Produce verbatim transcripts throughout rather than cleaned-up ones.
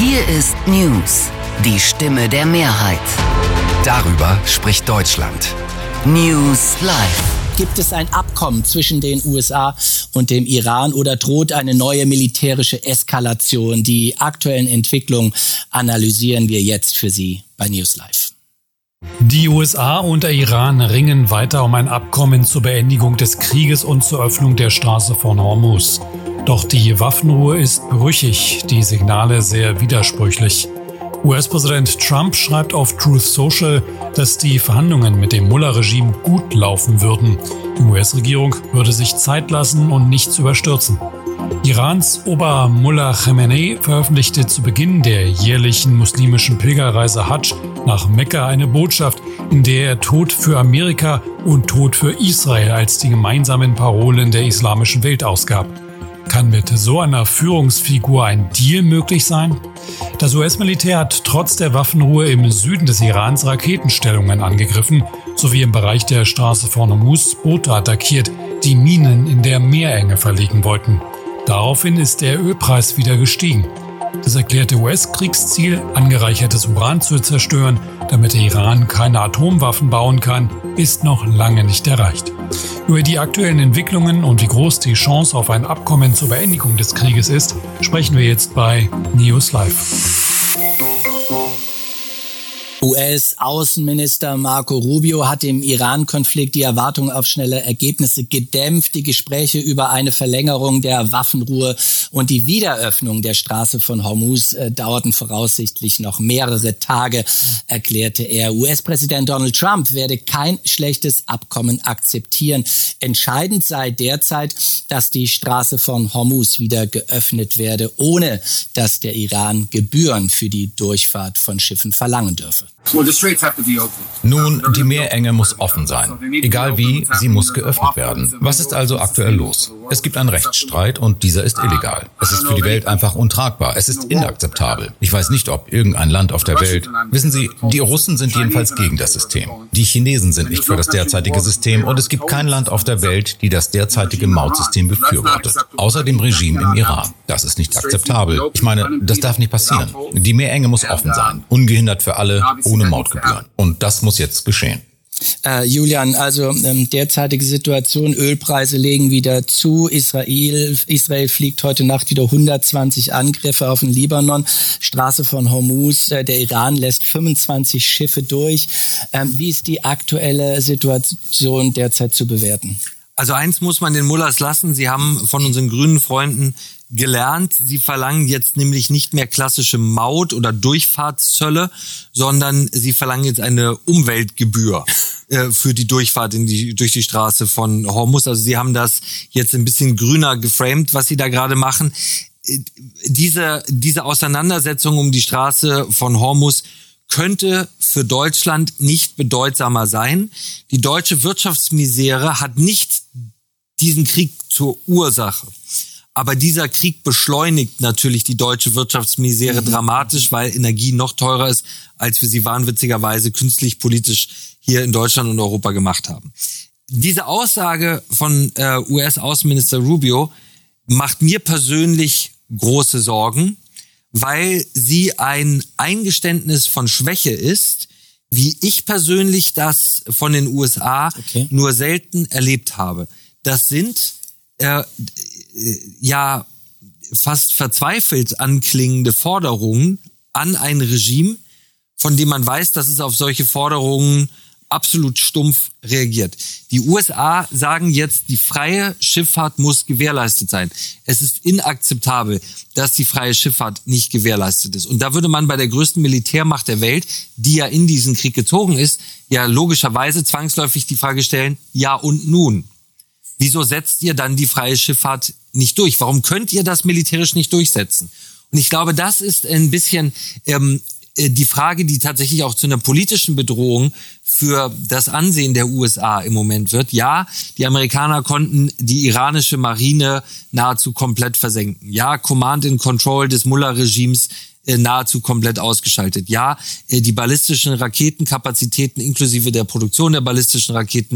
Hier ist News, die Stimme der Mehrheit. Darüber spricht Deutschland. News Live. Gibt es ein Abkommen zwischen den U S A und dem Iran oder droht eine neue militärische Eskalation? Die aktuellen Entwicklungen analysieren wir jetzt für Sie bei News Live. Die U S A und der Iran ringen weiter um ein Abkommen zur Beendigung des Krieges und zur Öffnung der Straße von Hormuz. Doch die Waffenruhe ist brüchig, die Signale sehr widersprüchlich. U S-Präsident Trump schreibt auf Truth Social, dass die Verhandlungen mit dem Mullah-Regime gut laufen würden. Die U S-Regierung würde sich Zeit lassen und nichts überstürzen. Irans Ober-Mullah Khamenei veröffentlichte zu Beginn der jährlichen muslimischen Pilgerreise Hadsch nach Mekka eine Botschaft, in der er Tod für Amerika und Tod für Israel als die gemeinsamen Parolen der islamischen Welt ausgab. Kann mit so einer Führungsfigur ein Deal möglich sein? Das U S-Militär hat trotz der Waffenruhe im Süden des Irans Raketenstellungen angegriffen, sowie im Bereich der Straße von Hormuz Boote attackiert, die Minen in der Meerenge verlegen wollten. Daraufhin ist der Ölpreis wieder gestiegen. Das erklärte U S-Kriegsziel, angereichertes Uran zu zerstören, damit der Iran keine Atomwaffen bauen kann, ist noch lange nicht erreicht. Über die aktuellen Entwicklungen und wie groß die Chance auf ein Abkommen zur Beendigung des Krieges ist, sprechen wir jetzt bei News Live. U S-Außenminister Marco Rubio hat im Iran-Konflikt die Erwartungen auf schnelle Ergebnisse gedämpft. Die Gespräche über eine Verlängerung der Waffenruhe und die Wiederöffnung der Straße von Hormuz äh, dauerten voraussichtlich noch mehrere Tage, erklärte er. U S-Präsident Donald Trump werde kein schlechtes Abkommen akzeptieren. Entscheidend sei derzeit, dass die Straße von Hormuz wieder geöffnet werde, ohne dass der Iran Gebühren für die Durchfahrt von Schiffen verlangen dürfe. Nun, die Meerenge muss offen sein. Egal wie, sie muss geöffnet werden. Was ist also aktuell los? Es gibt einen Rechtsstreit und dieser ist illegal. Es ist für die Welt einfach untragbar. Es ist inakzeptabel. Ich weiß nicht, ob irgendein Land auf der Welt... Wissen Sie, die Russen sind jedenfalls gegen das System. Die Chinesen sind nicht für das derzeitige System und es gibt kein Land auf der Welt, die das derzeitige Mautsystem befürwortet. Außer dem Regime im Iran. Das ist nicht akzeptabel. Ich meine, das darf nicht passieren. Die Meerenge muss offen sein. Ungehindert für alle, ohne Mautgebühren. Und das muss jetzt geschehen. Äh, Julian, also ähm, derzeitige Situation, Ölpreise legen wieder zu, Israel, Israel fliegt heute Nacht wieder hundertzwanzig Angriffe auf den Libanon, Straße von Hormuz, äh, der Iran lässt fünfundzwanzig Schiffe durch. Ähm, wie ist die aktuelle Situation derzeit zu bewerten? Also eins muss man den Mullahs lassen, sie haben von unseren grünen Freunden gelernt. Sie verlangen jetzt nämlich nicht mehr klassische Maut- oder Durchfahrtszölle, sondern sie verlangen jetzt eine Umweltgebühr äh, für die Durchfahrt in die, durch die Straße von Hormuz. Also sie haben das jetzt ein bisschen grüner geframed, was sie da gerade machen. Äh, diese, diese Auseinandersetzung um die Straße von Hormuz könnte für Deutschland nicht bedeutsamer sein. Die deutsche Wirtschaftsmisere hat nicht diesen Krieg zur Ursache. Aber dieser Krieg beschleunigt natürlich die deutsche Wirtschaftsmisere mhm. dramatisch, weil Energie noch teurer ist, als wir sie wahnwitzigerweise künstlich politisch hier in Deutschland und Europa gemacht haben. Diese Aussage von äh, U S-Außenminister Rubio macht mir persönlich große Sorgen, weil sie ein Eingeständnis von Schwäche ist, wie ich persönlich das von den U S A okay. nur selten erlebt habe. Das sind äh, ja fast verzweifelt anklingende Forderungen an ein Regime, von dem man weiß, dass es auf solche Forderungen absolut stumpf reagiert. Die U S A sagen jetzt, die freie Schifffahrt muss gewährleistet sein. Es ist inakzeptabel, dass die freie Schifffahrt nicht gewährleistet ist. Und da würde man bei der größten Militärmacht der Welt, die ja in diesen Krieg gezogen ist, ja logischerweise zwangsläufig die Frage stellen, ja und nun? Wieso setzt ihr dann die freie Schifffahrt nicht durch? Warum könnt ihr das militärisch nicht durchsetzen? Und ich glaube, das ist ein bisschen ähm, die Frage, die tatsächlich auch zu einer politischen Bedrohung für das Ansehen der U S A im Moment wird. Ja, die Amerikaner konnten die iranische Marine nahezu komplett versenken. Ja, Command and Control des Mullah-Regimes äh, nahezu komplett ausgeschaltet. Ja, äh, die ballistischen Raketenkapazitäten inklusive der Produktion der ballistischen Raketen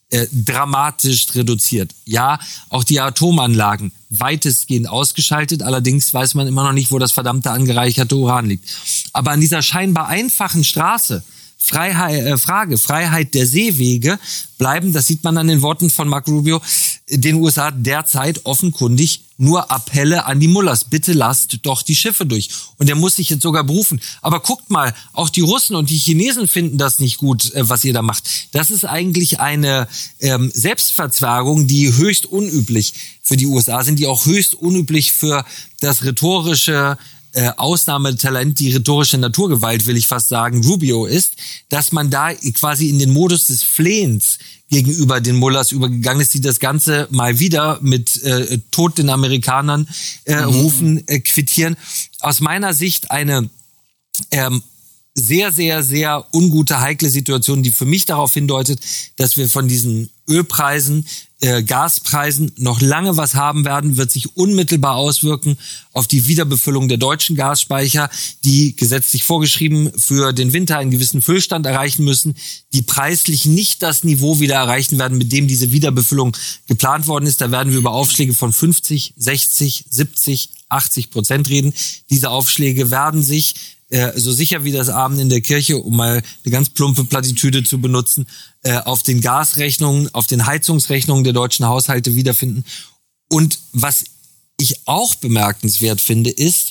äh, dramatisch reduziert. Ja, auch die Atomanlagen weitestgehend ausgeschaltet. Allerdings weiß man immer noch nicht, wo das verdammte angereicherte Uran liegt. Aber an dieser scheinbar einfachen Straße, Freiheit, äh, Frage, Freiheit der Seewege, bleiben, das sieht man an den Worten von Marco Rubio, den U S A derzeit offenkundig nur Appelle an die Mullahs. Bitte lasst doch die Schiffe durch. Und er muss sich jetzt sogar berufen. Aber guckt mal, auch die Russen und die Chinesen finden das nicht gut, äh, was ihr da macht. Das ist eigentlich eine ähm, Selbstverzwergung, die höchst unüblich für die U S A sind, die auch höchst unüblich für das rhetorische Äh, Ausnahmetalent, die rhetorische Naturgewalt, will ich fast sagen, Rubio ist, dass man da quasi in den Modus des Flehens gegenüber den Mullahs übergegangen ist, die das Ganze mal wieder mit äh, Tod den Amerikanern äh, mhm. rufen, äh, quittieren. Aus meiner Sicht eine ähm, sehr, sehr, sehr ungute, heikle Situation, die für mich darauf hindeutet, dass wir von diesen Ölpreisen, äh, Gaspreisen noch lange was haben werden, wird sich unmittelbar auswirken auf die Wiederbefüllung der deutschen Gasspeicher, die gesetzlich vorgeschrieben für den Winter einen gewissen Füllstand erreichen müssen, die preislich nicht das Niveau wieder erreichen werden, mit dem diese Wiederbefüllung geplant worden ist. Da werden wir über Aufschläge von fünfzig, sechzig, siebzig, achtzig Prozent reden. Diese Aufschläge werden sich Äh, so sicher wie das Abend in der Kirche, um mal eine ganz plumpe Plattitüde zu benutzen, äh, auf den Gasrechnungen, auf den Heizungsrechnungen der deutschen Haushalte wiederfinden. Und was ich auch bemerkenswert finde, ist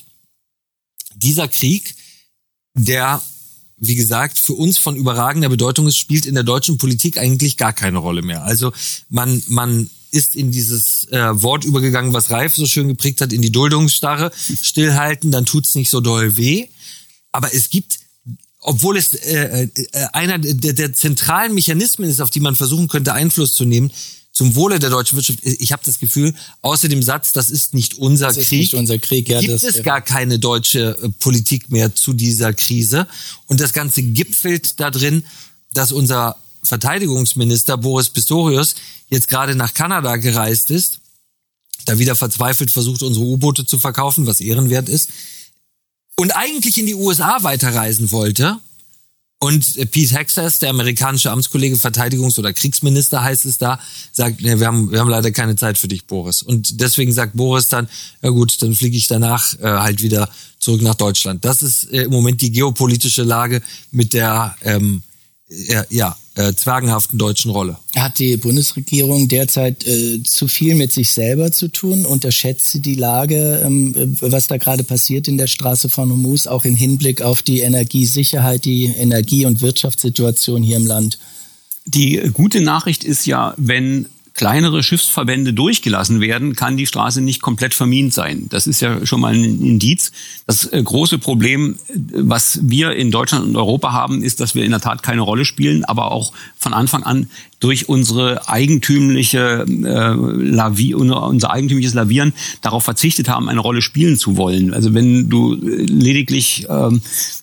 dieser Krieg, der, wie gesagt, für uns von überragender Bedeutung ist, spielt in der deutschen Politik eigentlich gar keine Rolle mehr. Also man, man ist in dieses äh, Wort übergegangen, was Ralf so schön geprägt hat, in die Duldungsstarre, stillhalten, dann tut's nicht so doll weh. Aber es gibt, obwohl es äh, äh, einer der, der zentralen Mechanismen ist, auf die man versuchen könnte, Einfluss zu nehmen, zum Wohle der deutschen Wirtschaft, ich habe das Gefühl, außer dem Satz, das ist nicht unser das Krieg, ist nicht unser Krieg ja, gibt das, es gar keine deutsche äh, Politik mehr zu dieser Krise. Und das Ganze gipfelt da drin, dass unser Verteidigungsminister Boris Pistorius jetzt gerade nach Kanada gereist ist, da wieder verzweifelt versucht, unsere U-Boote zu verkaufen, was ehrenwert ist, und eigentlich in die U S A weiterreisen wollte. Und Pete Hegseth, der amerikanische Amtskollege, Verteidigungs- oder Kriegsminister heißt es da, sagt, nee, wir haben wir haben leider keine Zeit für dich, Boris. Und deswegen sagt Boris dann, ja gut, dann fliege ich danach äh, halt wieder zurück nach Deutschland. Das ist äh, im Moment die geopolitische Lage mit der ähm, ja, ja äh, zwergenhaften deutschen Rolle. Hat die Bundesregierung derzeit äh, zu viel mit sich selber zu tun? Unterschätzt sie die Lage, ähm, was da gerade passiert in der Straße von Hormuz, auch im Hinblick auf die Energiesicherheit, die Energie- und Wirtschaftssituation hier im Land? Die gute Nachricht ist ja, wenn kleinere Schiffsverbände durchgelassen werden, kann die Straße nicht komplett vermint sein. Das ist ja schon mal ein Indiz. Das große Problem, was wir in Deutschland und Europa haben, ist, dass wir in der Tat keine Rolle spielen, aber auch von Anfang an durch unsere eigentümliche äh, Lavi- unser eigentümliches Lavieren darauf verzichtet haben, eine Rolle spielen zu wollen. Also wenn du lediglich ähm,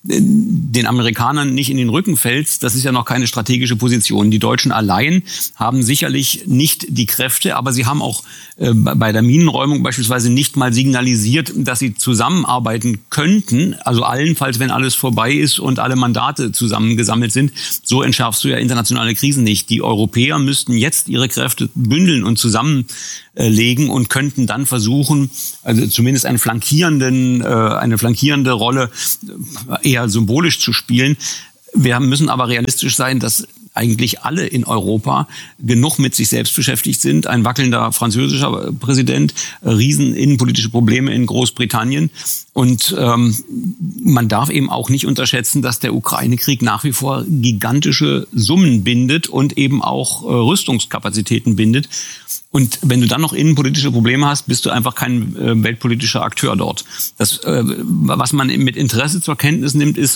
den Amerikanern nicht in den Rücken fällst, das ist ja noch keine strategische Position. Die Deutschen allein haben sicherlich nicht die Kräfte, aber sie haben auch äh, bei der Minenräumung beispielsweise nicht mal signalisiert, dass sie zusammenarbeiten könnten, also allenfalls, wenn alles vorbei ist und alle Mandate zusammengesammelt sind. So entschärfst du ja internationale Krisen nicht. Die Europäer müssten jetzt ihre Kräfte bündeln und zusammenlegen und könnten dann versuchen, also zumindest einen flankierenden, äh, eine flankierende Rolle eher symbolisch zu spielen. Wir müssen aber realistisch sein, dass eigentlich alle in Europa genug mit sich selbst beschäftigt sind. Ein wackelnder französischer Präsident, riesen innenpolitische Probleme in Großbritannien. Und ähm, man darf eben auch nicht unterschätzen, dass der Ukraine-Krieg nach wie vor gigantische Summen bindet und eben auch äh, Rüstungskapazitäten bindet. Und wenn du dann noch innenpolitische Probleme hast, bist du einfach kein äh, weltpolitischer Akteur dort. Das, äh, was man mit Interesse zur Kenntnis nimmt, ist,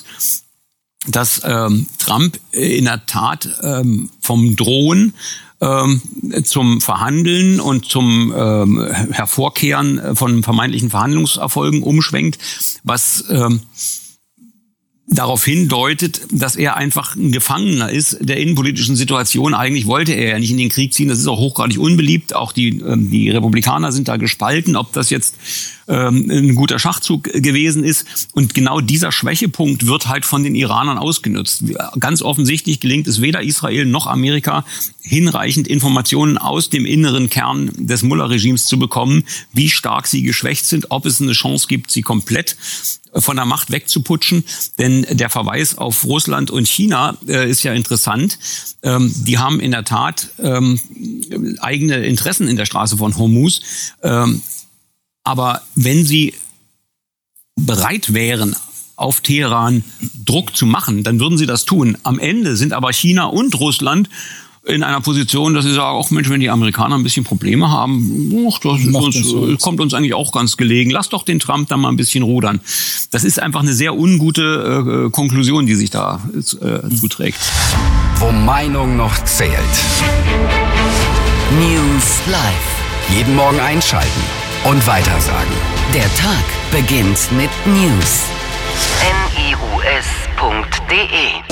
dass ähm, Trump in der Tat ähm, vom Drohen ähm, zum Verhandeln und zum ähm, Hervorkehren von vermeintlichen Verhandlungserfolgen umschwenkt, was ähm, darauf hindeutet, dass er einfach ein Gefangener ist der innenpolitischen Situation. Eigentlich wollte er ja nicht in den Krieg ziehen. Das ist auch hochgradig unbeliebt. Auch die, ähm, die Republikaner sind da gespalten, ob das jetzt ähm, ein guter Schachzug gewesen ist. Und genau dieser Schwächepunkt wird halt von den Iranern ausgenutzt. Ganz offensichtlich gelingt es weder Israel noch Amerika, hinreichend Informationen aus dem inneren Kern des Mullah-Regimes zu bekommen, wie stark sie geschwächt sind, ob es eine Chance gibt, sie komplett von der Macht wegzuputschen. Denn der Verweis auf Russland und China äh, ist ja interessant. Ähm, die haben in der Tat ähm, eigene Interessen in der Straße von Hormuz. Ähm, aber wenn sie bereit wären, auf Teheran Druck zu machen, dann würden sie das tun. Am Ende sind aber China und Russland in einer Position, dass sie sagen, ach Mensch, wenn die Amerikaner ein bisschen Probleme haben, ach, das uns, kommt uns eigentlich auch ganz gelegen. Lass doch den Trump da mal ein bisschen rudern. Das ist einfach eine sehr ungute äh, Konklusion, die sich da äh, zuträgt. Wo Meinung noch zählt. News Live. Jeden Morgen einschalten und weitersagen. Der Tag beginnt mit News. N I U S punkt D E